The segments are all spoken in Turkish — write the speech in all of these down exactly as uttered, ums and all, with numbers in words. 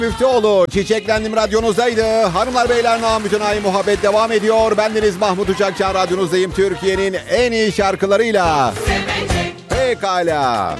Müftüoğlu, Çiçeklendim radyonuzdaydı. Hanımlar beyler, namı mütenayi muhabbet devam ediyor. Bendeniz Mahmut Uçakçı, radyonuzdayım. Türkiye'nin en iyi şarkılarıyla. Pekala.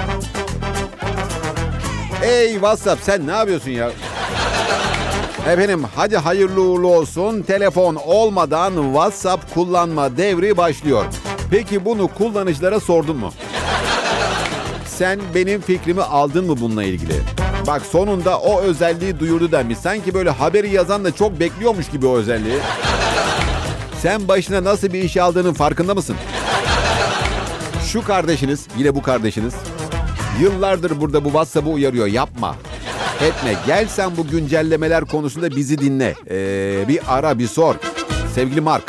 Ey WhatsApp, sen ne yapıyorsun ya? Efendim, hadi hayırlı uğurlu olsun. Telefon olmadan WhatsApp kullanma devri başlıyor. Peki bunu kullanıcılara sordun mu? Sen benim fikrimi aldın mı bununla ilgili? Bak, sonunda o özelliği duyurdu denmiş. Sanki böyle haberi yazan da çok bekliyormuş gibi o özelliği. Sen başına nasıl bir iş aldığının farkında mısın? Şu kardeşiniz, yine bu kardeşiniz, yıllardır burada bu WhatsApp'ı uyarıyor. Yapma, etme. Gel sen bu güncellemeler konusunda bizi dinle. Ee, bir ara, bir sor. Sevgili Mark.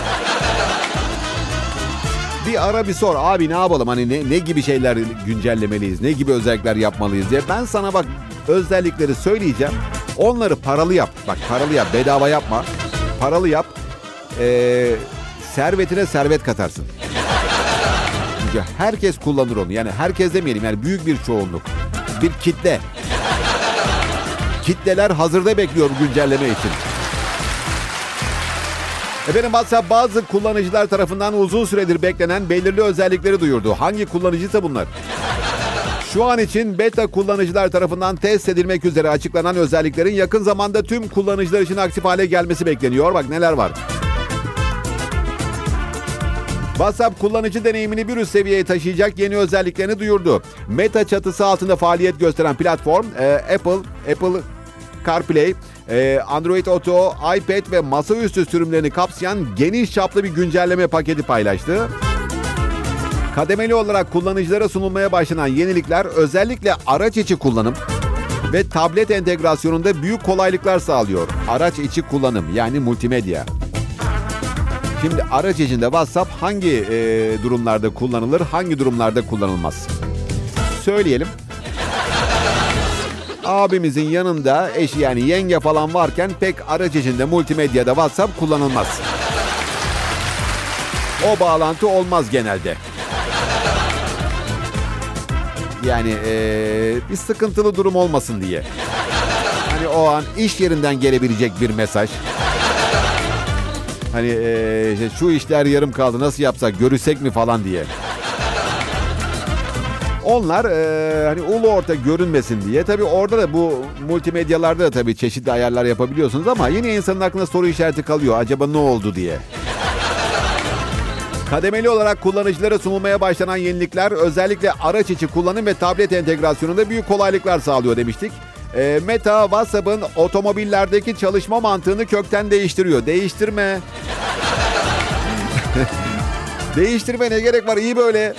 Bir ara bir sor. Abi ne yapalım? Hani ne, ne gibi şeyler güncellemeliyiz? Ne gibi özellikler yapmalıyız diye. Ben sana bak özellikleri söyleyeceğim. Onları paralı yap. Bak, paralı yap. Bedava yapma. Paralı yap. Ee, servetine servet katarsın. Çünkü herkes kullanır onu. Yani herkes demeyelim. Yani büyük bir çoğunluk. Bir kitle. Kitleler hazırda bekliyor bu güncelleme için. Efendim, WhatsApp bazı kullanıcılar tarafından uzun süredir beklenen belirli özellikleri duyurdu. Hangi kullanıcıysa bunlar. Şu an için beta kullanıcılar tarafından test edilmek üzere açıklanan özelliklerin yakın zamanda tüm kullanıcılar için aktif hale gelmesi bekleniyor. Bak neler var. WhatsApp kullanıcı deneyimini bir üst seviyeye taşıyacak yeni özelliklerini duyurdu. Meta çatısı altında faaliyet gösteren platform e, Apple, Apple CarPlay, Android Auto, iPad ve masaüstü sürümlerini kapsayan geniş çaplı bir güncelleme paketi paylaştı. Kademeli olarak kullanıcılara sunulmaya başlanan yenilikler özellikle araç içi kullanım ve tablet entegrasyonunda büyük kolaylıklar sağlıyor. Araç içi kullanım, yani multimedya. Şimdi araç içinde WhatsApp hangi e, durumlarda kullanılır, hangi durumlarda kullanılmaz? Söyleyelim. Abimizin yanında eşi, yani yenge falan varken pek araç içinde multimedyada WhatsApp kullanılmaz. O bağlantı olmaz genelde. Yani ee, bir sıkıntılı durum olmasın diye. Hani o an iş yerinden gelebilecek bir mesaj. Hani ee, işte şu işler yarım kaldı, nasıl yapsak, görüşsek mi falan diye. Onlar e, hani ulu orta görünmesin diye. Tabii orada da, bu multimedyalarda da tabii çeşitli ayarlar yapabiliyorsunuz ama yine insanın aklında soru işareti kalıyor. Acaba ne oldu diye. Kademeli olarak kullanıcılara sunulmaya başlanan yenilikler özellikle araç içi kullanım ve tablet entegrasyonunda büyük kolaylıklar sağlıyor demiştik. E, Meta, WhatsApp'ın otomobillerdeki çalışma mantığını kökten değiştiriyor. Değiştirme. Değiştirme, ne gerek var, iyi böyle.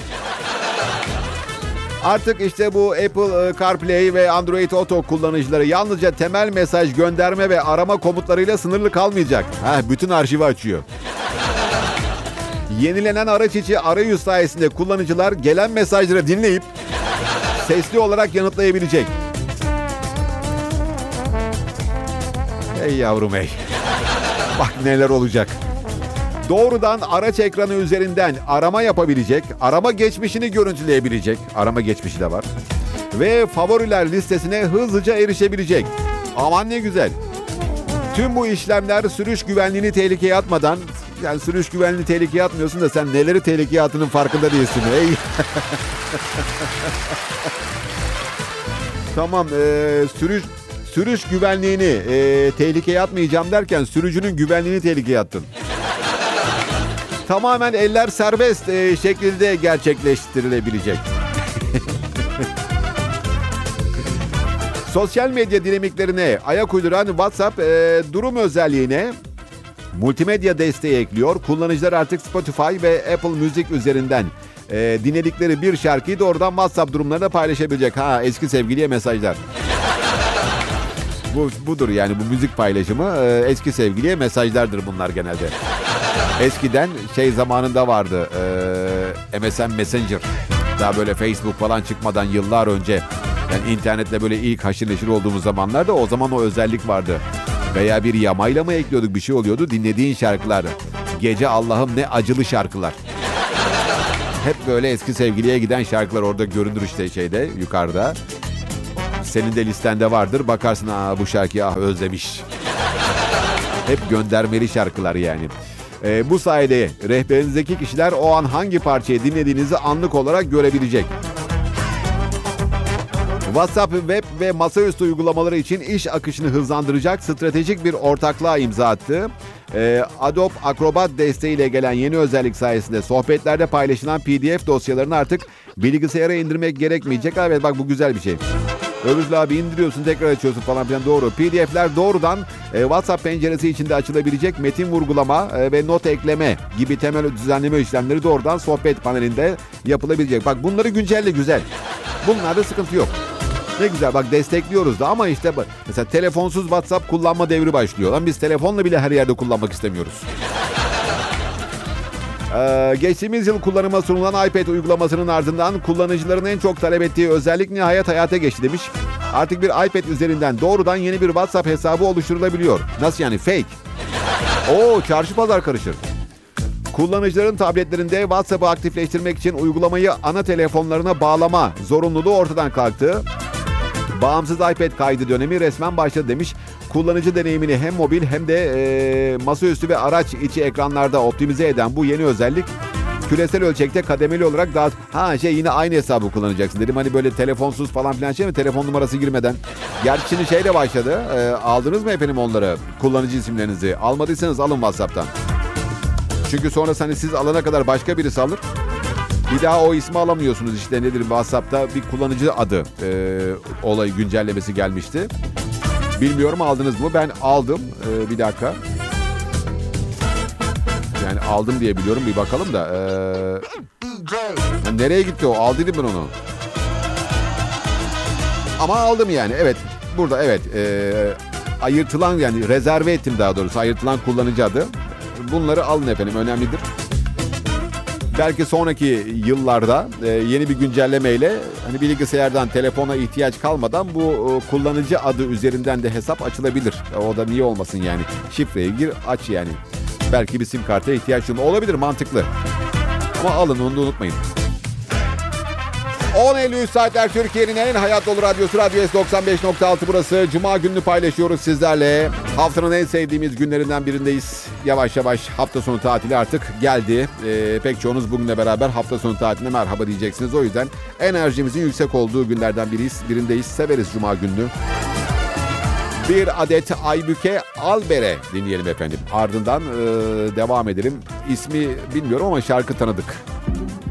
Artık işte bu Apple CarPlay ve Android Auto kullanıcıları yalnızca temel mesaj gönderme ve arama komutlarıyla sınırlı kalmayacak. Heh, bütün arşivi açıyor. Yenilenen araç içi arayüz sayesinde kullanıcılar gelen mesajları dinleyip sesli olarak yanıtlayabilecek. Ey yavrum ey. Bak neler olacak. Doğrudan araç ekranı üzerinden arama yapabilecek, arama geçmişini görüntüleyebilecek, arama geçmişi de var. Ve favoriler listesine hızlıca erişebilecek. Aman ne güzel. Tüm bu işlemler sürüş güvenliğini tehlikeye atmadan, yani sürüş güvenliğini tehlikeye atmıyorsun da sen neleri tehlikeye attığının farkında değilsin. Ey. Tamam, ee, sürüş sürüş güvenliğini ee, tehlikeye atmayacağım derken sürücünün güvenliğini tehlikeye attın. Tamamen eller serbest e, şekilde gerçekleştirilebilecek. Sosyal medya dinamiklerine ayak uyduran WhatsApp e, durum özelliğine multimedya desteği ekliyor. Kullanıcılar artık Spotify ve Apple Music üzerinden e, dinledikleri bir şarkıyı doğrudan WhatsApp durumlarına paylaşabilecek. Ha, eski sevgiliye mesajlar. Bu budur yani, bu müzik paylaşımı e, eski sevgiliye mesajlardır bunlar genelde. Eskiden şey zamanında vardı, e, M S N Messenger. Daha böyle Facebook falan çıkmadan yıllar önce. Yani internetle böyle ilk haşır neşir olduğumuz zamanlarda o zaman o özellik vardı. Veya bir yamayla mı ekliyorduk, bir şey oluyordu. Dinlediğin şarkılar. Gece Allah'ım ne acılı şarkılar. Hep böyle eski sevgiliye giden şarkılar orada görünür işte şeyde, yukarıda. Senin de listende vardır. Bakarsın aa bu şarkıyı ah özlemiş. Hep göndermeli şarkılar yani. Ee, bu sayede rehberinizdeki kişiler o an hangi parçayı dinlediğinizi anlık olarak görebilecek. WhatsApp web ve masaüstü uygulamaları için iş akışını hızlandıracak stratejik bir ortaklığa imza attı. Ee, Adobe Acrobat desteğiyle gelen yeni özellik sayesinde sohbetlerde paylaşılan P D F dosyalarını artık bilgisayara indirmek gerekmeyecek. Evet bak bu güzel bir şey. Öbür abi indiriyorsun tekrar açıyorsun falan filan doğru. P D F'ler doğrudan e, WhatsApp penceresi içinde açılabilecek metin vurgulama e, ve not ekleme gibi temel düzenleme işlemleri doğrudan sohbet panelinde yapılabilecek. Bak bunları güncelle güzel. Bunlarda sıkıntı yok. Ne güzel bak destekliyoruz da ama işte mesela telefonsuz WhatsApp kullanma devri başlıyor. Lan biz telefonla bile her yerde kullanmak istemiyoruz. Ee, geçtiğimiz yıl kullanıma sunulan iPad uygulamasının ardından kullanıcıların en çok talep ettiği özellik nihayet hayata geçti demiş. Artık bir iPad üzerinden doğrudan yeni bir WhatsApp hesabı oluşturulabiliyor. Nasıl yani fake? Oo çarşı pazar karışır. Kullanıcıların tabletlerinde WhatsApp'ı aktifleştirmek için uygulamayı ana telefonlarına bağlama zorunluluğu ortadan kalktı. Bağımsız iPad kaydı dönemi resmen başladı demiş. Kullanıcı deneyimini hem mobil hem de e, masaüstü ve araç içi ekranlarda optimize eden bu yeni özellik küresel ölçekte kademeli olarak daha... Ha şey yine aynı hesabı kullanacaksın dedim. Hani böyle telefonsuz falan filan şey mi? Telefon numarası girmeden. Gerçi şimdi şeyle başladı. E, aldınız mı efendim onları? Kullanıcı isimlerinizi. Almadıysanız alın WhatsApp'tan. Çünkü sonra hani siz alana kadar başka birisi alır. Bir daha o ismi alamıyorsunuz işte nedir WhatsApp'ta bir kullanıcı adı e, olayı güncellemesi gelmişti. Bilmiyorum aldınız mı? Ben aldım. E, bir dakika. Yani aldım diye biliyorum bir bakalım da. E, yani nereye gitti o? Aldıydım ben onu. Ama aldım yani evet. Burada evet. E, ayırtılan yani rezerve ettim daha doğrusu. Ayırtılan kullanıcı adı. Bunları alın efendim önemlidir. Belki sonraki yıllarda e, yeni bir güncellemeyle hani bilgisayardan telefona ihtiyaç kalmadan bu e, kullanıcı adı üzerinden de hesap açılabilir. E, o da niye olmasın yani. Şifreyi gir aç yani. Belki bir sim karta ihtiyaç olabilir mantıklı. Ama alın onu da unutmayın. on elli üç saatler Türkiye'nin en hayat dolu radyosu Radyo S doksan beş nokta altı burası. Cuma gününü paylaşıyoruz sizlerle. Haftanın en sevdiğimiz günlerinden birindeyiz. Yavaş yavaş hafta sonu tatili artık geldi. Ee, pek çoğunuz bugünle beraber hafta sonu tatiline merhaba diyeceksiniz. O yüzden enerjimizin yüksek olduğu günlerden biriyiz, birindeyiz. Severiz Cuma gününü. Bir adet Aybüke Alber'e dinleyelim efendim. Ardından e, devam edelim. İsmi bilmiyorum ama şarkı tanıdık.